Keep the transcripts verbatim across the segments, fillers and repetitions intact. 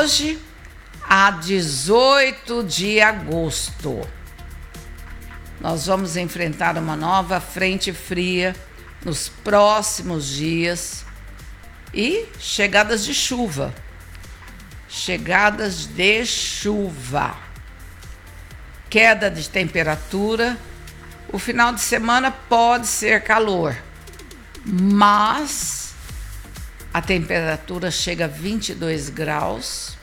hoje a dezoito de agosto. Nós vamos enfrentar uma nova frente fria nos próximos dias e chegadas de chuva. Chegadas de chuva. Queda de temperatura. O final de semana pode ser calor, mas a temperatura chega a vinte e dois graus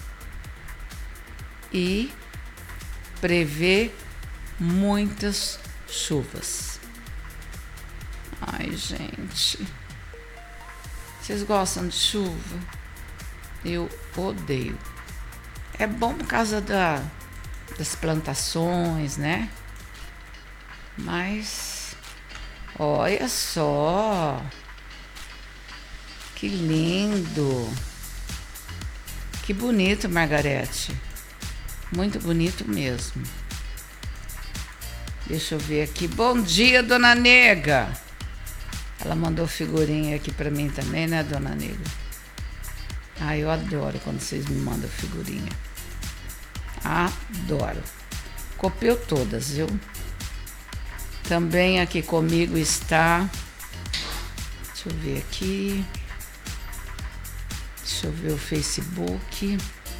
e prevê muitas chuvas. Ai, gente, vocês gostam de chuva? Eu odeio. É bom por causa da, das plantações, né? Mas olha só, que lindo, que bonito, Margarete, muito bonito mesmo. Deixa eu ver aqui. Bom dia, Dona Nega. Ela mandou figurinha aqui pra mim também, né, Dona Nega? Ah, eu adoro quando vocês me mandam figurinha. Adoro. Copiou todas, viu? Também aqui comigo está, deixa eu ver aqui, deixa eu ver o Facebook.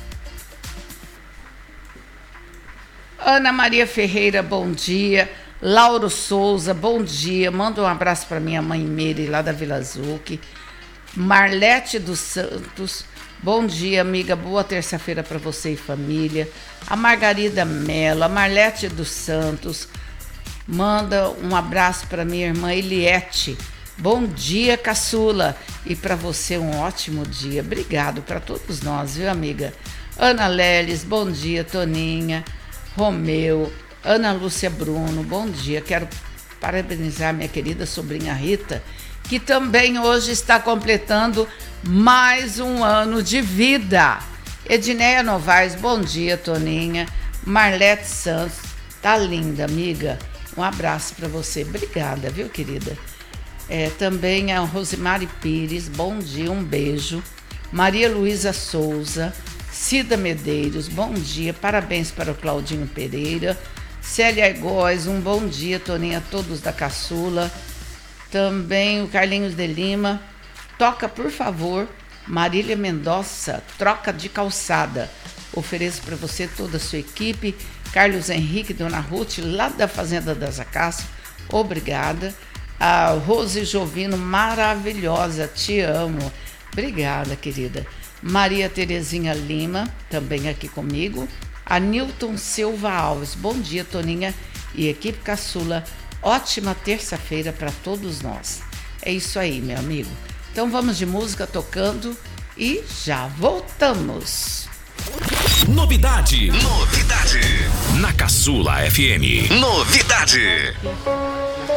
Ana Maria Ferreira, bom dia. Lauro Souza, bom dia. Manda um abraço para minha mãe Meire, lá da Vila Zuc. Marlete dos Santos, bom dia, amiga. Boa terça-feira para você e família. A Margarida Mello, a Marlete dos Santos, manda um abraço para minha irmã Eliette. Bom dia, caçula. E para você um ótimo dia. Obrigado para todos nós, viu, amiga? Ana Leles, bom dia. Toninha, Romeu, Ana Lúcia Bruno, bom dia. Quero parabenizar minha querida sobrinha Rita, que também hoje está completando mais um ano de vida. Edneia Novaes, bom dia, Toninha. Marlete Santos, tá linda, amiga. Um abraço para você. Obrigada, viu, querida? É, também a Rosemary Pires, bom dia, um beijo. Maria Luísa Souza, Cida Medeiros, bom dia. Parabéns para o Claudinho Pereira. Célia Góes, um bom dia, Toninha, todos da caçula. Também o Carlinhos de Lima. Toca, por favor, Marília Mendonça, Troca de Calçada. Ofereço para você toda a sua equipe. Carlos Henrique, Dona Ruth, lá da Fazenda das Acácias, obrigada. A Rose Jovino, maravilhosa, te amo. Obrigada, querida. Maria Terezinha Lima, também aqui comigo. A Nilton Silva Alves, bom dia, Toninha e equipe caçula. Ótima terça-feira para todos nós. É isso aí, meu amigo. Então vamos de música tocando e já voltamos. Novidade. Novidade. Na Caçula F M. Novidade.